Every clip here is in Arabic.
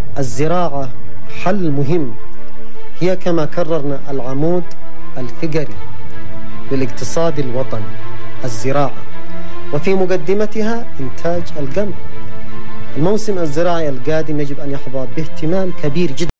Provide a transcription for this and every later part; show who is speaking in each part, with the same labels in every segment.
Speaker 1: الزراعة حل مهم، هي كما كررنا العمود الفقري للاقتصاد الوطني الزراعة، وفي مقدمتها إنتاج القمح. الموسم الزراعي القادم يجب أن يحظى باهتمام كبير جدا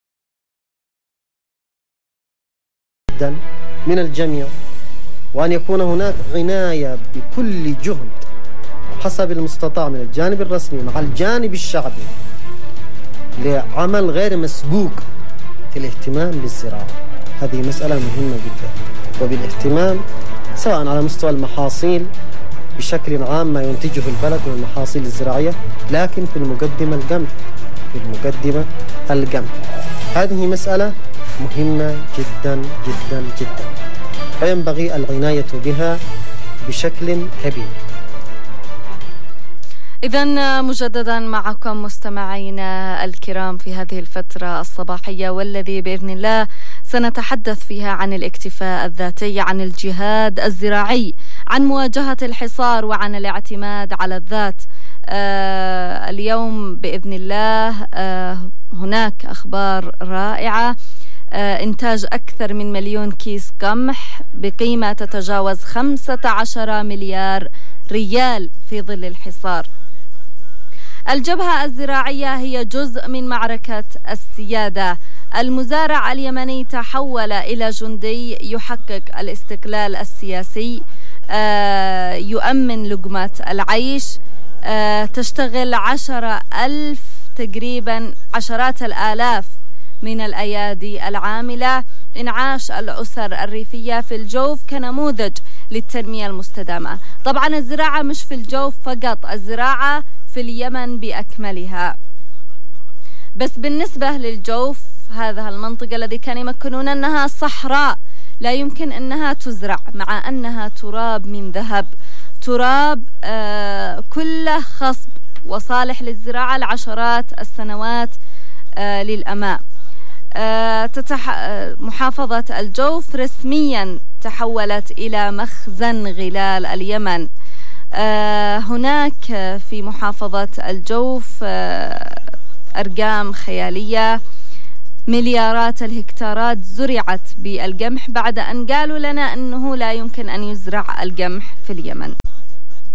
Speaker 1: من الجميع، وأن يكون هناك عناية بكل جهد وحسب المستطاع من الجانب الرسمي مع الجانب الشعبي لعمل غير مسبوق في الاهتمام بالزراعة. هذه مسألة مهمة جدا، وبالاهتمام سواء على مستوى المحاصيل بشكل عام ما ينتجه البلد من المحاصيل الزراعية، لكن في المقدمة القمح، في المقدمة القمح. هذه مسألة مهمة جدا جدا جدا، وينبغي العناية بها بشكل كبير.
Speaker 2: إذن مجددا معكم مستمعينا الكرام في هذه الفترة الصباحية، والذي بإذن الله سنتحدث فيها عن الاكتفاء الذاتي، عن الجهاد الزراعي، عن مواجهة الحصار، وعن الاعتماد على الذات. اليوم بإذن الله هناك أخبار رائعة. إنتاج أكثر من 1,000,000 كيس قمح بقيمة تتجاوز 15 مليار ريال في ظل الحصار. الجبهة الزراعية هي جزء من معركة السيادة. المزارع اليمني تحول إلى جندي يحقق الاستقلال السياسي، يؤمن لقمة العيش. تشتغل 10,000 تقريبا، عشرات الآلاف من الأيادي العاملة. إنعاش الأسر الريفية في الجوف كنموذج للتنمية المستدامة. طبعا الزراعة مش في الجوف فقط، الزراعة في اليمن بأكملها. بس بالنسبة للجوف، هذا المنطقة الذي كان يمكنون أنها صحراء لا يمكن أنها تزرع، مع أنها تراب من ذهب، تراب كله خصب وصالح للزراعة لعشرات السنوات للأمام. محافظة الجوف رسميا تحولت إلى مخزن غلال اليمن. هناك في محافظة الجوف أرقام خيالية، مليارات الهكتارات زرعت بالقمح بعد أن قالوا لنا أنه لا يمكن أن يزرع القمح في اليمن.